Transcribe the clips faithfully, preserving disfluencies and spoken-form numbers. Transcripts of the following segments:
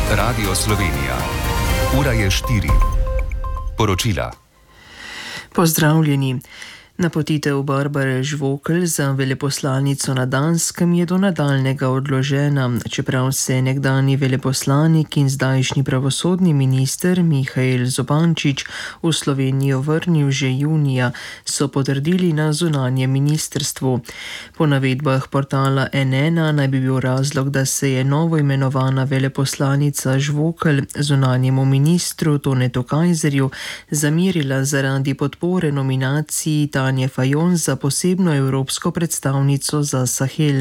Radio Slovenija. Ura je štiri. Poročila. Pozdravljeni. Napotitev Barbare Žvokelj za veleposlanico na Danskem je do nadaljnega odložena, čeprav se nekdanji veleposlanik in zdajšnji pravosodni minister Mihael Zobančič v Slovenijo vrnil že junija, so potrdili na zunanjem ministrstvu. Po navedbah portala N ena naj bi bil razlog, da se je novo imenovana veleposlanica Žvokelj zunanjemu ministru Tonetu Kajzerju zamerila zaradi podpore nominaciji Tanje Fajon za posebno evropsko predstavnico za Sahel.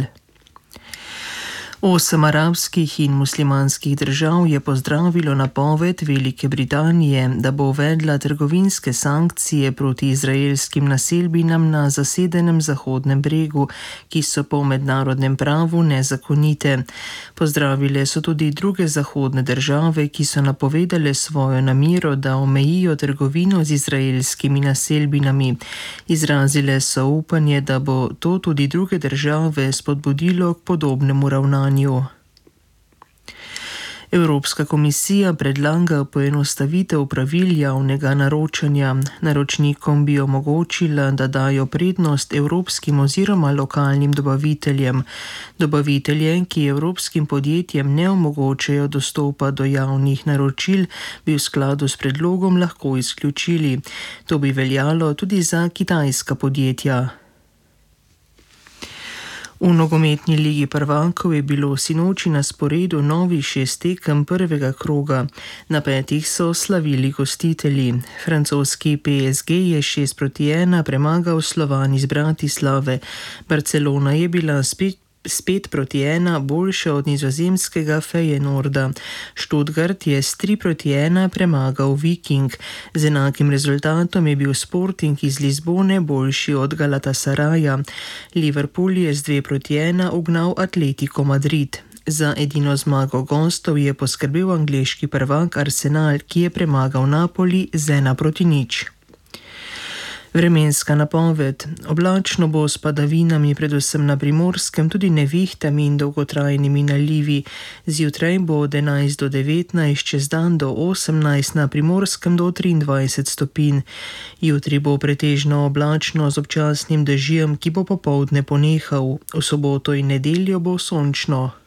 Osem arabskih in muslimanskih držav je pozdravilo napoved Velike Britanije, da bo uvedla trgovinske sankcije proti izraelskim naselbinam na zasedenem Zahodnem bregu, ki so po mednarodnem pravu nezakonite. Pozdravile so tudi druge zahodne države, ki so napovedale svojo namero, da omejijo trgovino z izraelskimi naselbinami. Izrazile so upanje, da bo to tudi druge države spodbudilo k podobnemu ravnanju. Evropska komisija predlaga poenostavitev pravil javnega naročanja. Naročnikom bi omogočila, da dajo prednost evropskim oziroma lokalnim dobaviteljem. Dobavitelje, ki evropskim podjetjem ne omogočajo dostopa do javnih naročil, bi v skladu s predlogom lahko izključili. To bi veljalo tudi za kitajska podjetja. V nogometni ligi prvakov je bilo sinoči na sporedu novih šest tekem prvega kroga. Na petih so slavili gostitelji. Francoski P S G je šest proti ena premagal Slovan iz Bratislave. Barcelona je bila spet spet proti ena boljša od nizozemskega Feyenoorda. Stuttgart je s tri proti ena premagal Viking. Z enakim rezultatom je bil Sporting iz Lizbone boljši od Galatasaraja. Liverpool je z dve proti ena ugnal Atletico Madrid. Za edino zmago gostov je poskrbel angleški prvak Arsenal, ki je premagal Napoli z ena proti nič. Vremenska napoved. Oblačno bo s padavinami, predvsem na Primorskem, tudi nevihtami in dolgotrajnimi nalivi. Zjutraj bo od enajst do devetnajst, čez dan do osemnajst, na Primorskem do triindvajset stopinj. Jutri bo pretežno oblačno z občasnim dežjem, ki bo popoldne ponehal. V soboto in nedeljo bo sončno.